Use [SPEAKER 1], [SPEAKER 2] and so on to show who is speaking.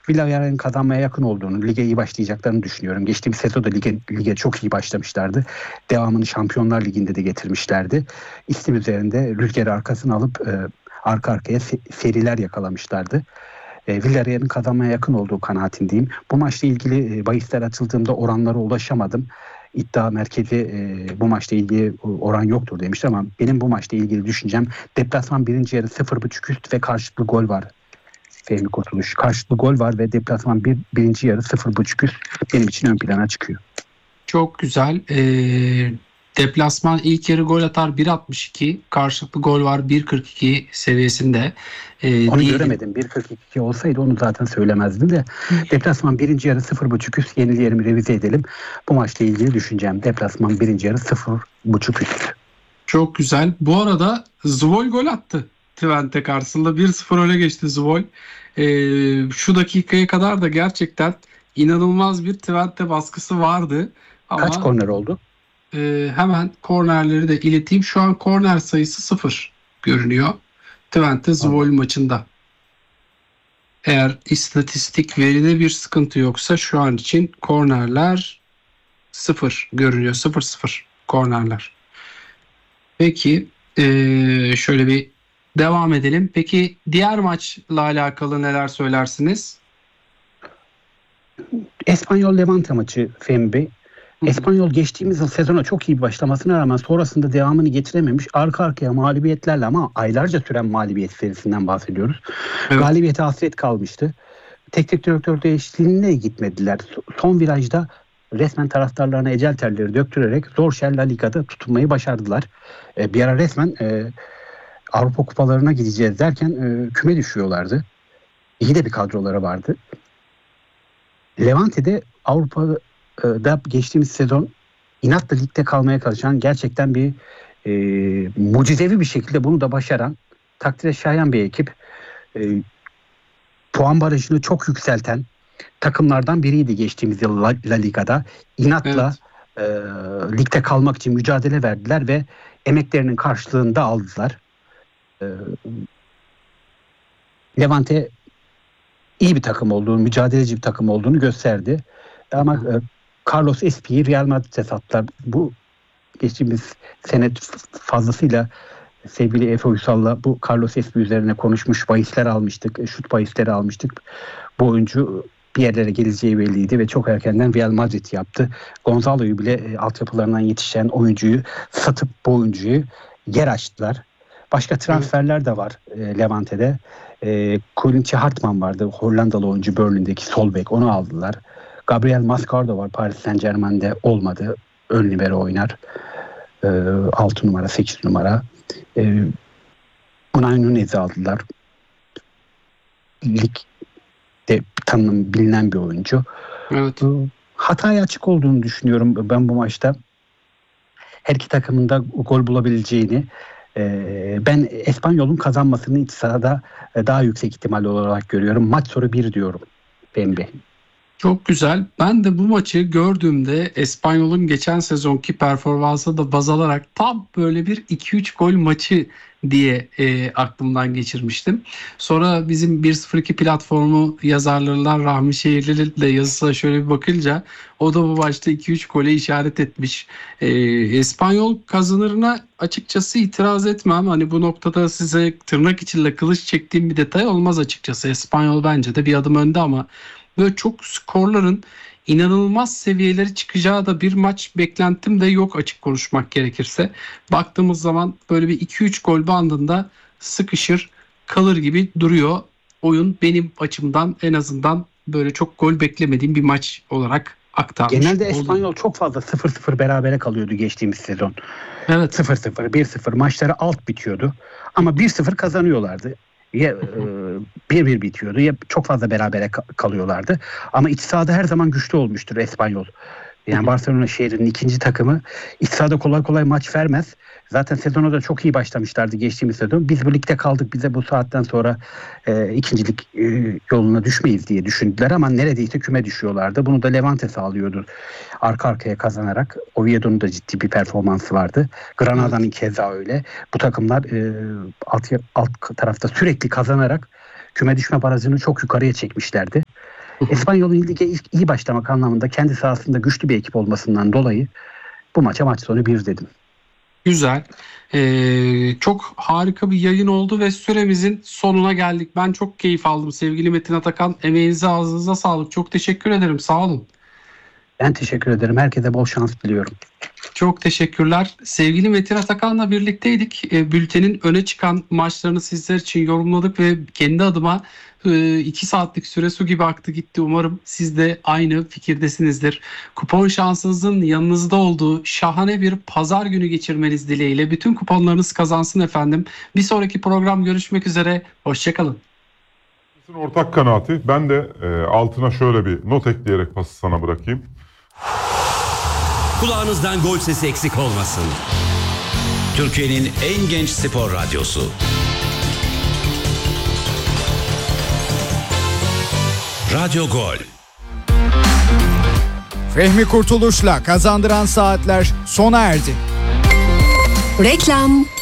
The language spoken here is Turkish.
[SPEAKER 1] Villarreal'in kazanmaya yakın olduğunu, lige iyi başlayacaklarını düşünüyorum. Geçtiğimiz sezonda lige çok iyi başlamışlardı. Devamını Şampiyonlar Ligi'nde de getirmişlerdi. İstim üzerinde rüzgarı arkasına alıp arka arkaya seriler yakalamışlardı. Villarreal'in kazanmaya yakın olduğu kanaatindeyim. Bu maçla ilgili bahisler açıldığında oranlara ulaşamadım. İddia merkezi bu maçla ilgili oran yoktur demişti ama benim bu maçla ilgili düşüncem deplasman birinci yarı 0.5 üst ve karşılıklı gol var. Fehmi Kurtuluş. Karşılıklı gol var ve deplasman birinci yarı 0.5 üst benim için ön plana çıkıyor.
[SPEAKER 2] Çok güzel. Deplasman ilk yarı gol atar 1.62. Karşılıklı gol var 1.42 seviyesinde.
[SPEAKER 1] Onu göremedim. 1.42 olsaydı onu zaten söylemezdim de. Deplasman birinci yarı 0.5 üst. Yenilerimi revize edelim. Bu maçla ilgili düşüneceğim. Deplasman birinci yarı 0.5 üst.
[SPEAKER 2] Çok güzel. Bu arada Zvol gol attı. Twente karşısında 1-0 öne geçti Zvol. Şu dakikaya kadar da gerçekten inanılmaz bir Twente baskısı vardı. Ama
[SPEAKER 1] kaç korner oldu?
[SPEAKER 2] Hemen kornerleri de ileteyim. Şu an korner sayısı 0 görünüyor. Twente Zvol maçında. Eğer istatistik veride bir sıkıntı yoksa şu an için kornerler 0 görünüyor. 0-0 kornerler. Peki şöyle bir devam edelim. Peki diğer maçla alakalı neler söylersiniz?
[SPEAKER 1] Espanyol Levante maçı Fehmi Bey. Espanyol geçtiğimiz yıl sezona çok iyi bir başlamasına rağmen sonrasında devamını getirememiş. Arka arkaya mağlubiyetlerle ama aylarca süren mağlubiyet serisinden bahsediyoruz. Evet. Galibiyete hasret kalmıştı. Teknik direktör değişikliğine gitmediler. Son virajda resmen taraftarlarına ecel terleri döktürerek zor şer La Liga'da tutunmayı başardılar. Bir ara resmen Avrupa kupalarına gideceğiz derken küme düşüyorlardı. İyi de bir kadroları vardı. Levante'de Avrupa'da geçtiğimiz sezon inatla ligde kalmaya çalışan gerçekten bir mucizevi bir şekilde bunu da başaran takdire şayan bir ekip. Puan barajını çok yükselten takımlardan biriydi geçtiğimiz yıl La Liga'da. İnatla ligde kalmak için mücadele verdiler ve emeklerinin karşılığını da aldılar. Levante iyi bir takım olduğunu, mücadeleci bir takım olduğunu gösterdi. Ama Carlos Espi'yi Real Madrid'e sattılar. Bu geçtiğimiz sene fazlasıyla sevgili Efe Uysal'la bu Carlos Espi üzerine konuşmuş, bahisler almıştık, şut bahisleri almıştık. Bu oyuncu bir yerlere geleceği belliydi ve çok erkenden Real Madrid yaptı. Gonzalo'yu bile altyapılarından yetişen oyuncuyu satıp bu oyuncuyu yer açtılar. Başka transferler de var Levante'de. Kolinci Hartman vardı. Hollandalı oyuncu Berlin'deki sol bek. Onu aldılar. Gabriel Mascardo var. Paris Saint-Germain'de olmadı. Ön libero oynar. 6 numara, 8 numara. Unai Nunez'i aldılar. Ligde bilinen bir oyuncu.
[SPEAKER 2] Evet.
[SPEAKER 1] Hataya açık olduğunu düşünüyorum ben bu maçta. Her iki takımın da gol bulabileceğini, ben Espanyol'un kazanmasını iç sahada daha yüksek ihtimal olarak görüyorum. Maç soru 1 diyorum Bembe.
[SPEAKER 2] Çok güzel. Ben de bu maçı gördüğümde Espanyol'un geçen sezonki performansı da baz alarak tam böyle bir 2-3 gol maçı diye aklımdan geçirmiştim. Sonra bizim 102 platformu yazarlarından Rahmi Şehirli'nin de yazısına şöyle bir bakınca o da bu maçta 2-3 gole işaret etmiş. Espanyol kazanırına açıkçası itiraz etmem. Hani bu noktada size tırnak içinde kılıç çektiğim bir detay olmaz açıkçası. Espanyol bence de bir adım önde ama böyle çok skorların inanılmaz seviyelere çıkacağı da bir maç beklentim de yok açık konuşmak gerekirse. Baktığımız zaman böyle bir 2-3 gol bandında sıkışır kalır gibi duruyor. Oyun benim açımdan en azından böyle çok gol beklemediğim bir maç olarak aktarmış.
[SPEAKER 1] Genelde Espanyol çok fazla 0-0 berabere kalıyordu geçtiğimiz sezon.
[SPEAKER 2] Evet.
[SPEAKER 1] 0-0, 1-0 maçları alt bitiyordu. Ama 1-0 kazanıyorlardı. Ya 1-1 bitiyordu ya çok fazla berabere kalıyorlardı. Ama iç sahada her zaman güçlü olmuştur Espanyol. Yani Barcelona şehrinin ikinci takımı iç sahada kolay kolay maç vermez. Zaten sezona da çok iyi başlamışlardı geçtiğimiz sezon. Biz bu ligde kaldık, bize bu saatten sonra ikincilik yoluna düşmeyiz diye düşündüler ama neredeyse küme düşüyorlardı. Bunu da Levante sağlıyordu arka arkaya kazanarak. Oviedo'nun da ciddi bir performansı vardı. Granada'nın keza öyle. Bu takımlar alt tarafta sürekli kazanarak küme düşme barajını çok yukarıya çekmişlerdi. İspanyol'un lige ilk iyi başlamak anlamında kendi sahasında güçlü bir ekip olmasından dolayı bu maça maç sonu 1 dedim.
[SPEAKER 2] Güzel. Çok harika bir yayın oldu ve süremizin sonuna geldik. Ben çok keyif aldım sevgili Metin Atakan. Emeğinize ağzınıza sağlık. Çok teşekkür ederim. Sağ olun.
[SPEAKER 1] Ben teşekkür ederim. Herkese bol şans diliyorum.
[SPEAKER 2] Çok teşekkürler. Sevgili Metin Atakan'la birlikteydik. Bültenin öne çıkan maçlarını sizler için yorumladık ve kendi adıma 2 saatlik süre su gibi aktı gitti. Umarım siz de aynı fikirdesinizdir. Kupon şansınızın yanınızda olduğu şahane bir pazar günü geçirmeniz dileğiyle. Bütün kuponlarınız kazansın efendim. Bir sonraki program görüşmek üzere. Hoşçakalın.
[SPEAKER 3] Ortak kanaati. Ben de altına şöyle bir not ekleyerek pası sana bırakayım.
[SPEAKER 4] Kulağınızdan gol sesi eksik olmasın. Türkiye'nin en genç spor radyosu. Radyo Gol.
[SPEAKER 5] Fehmi Kurtuluş'la Kazandıran Saatler sona erdi.
[SPEAKER 6] Reklam.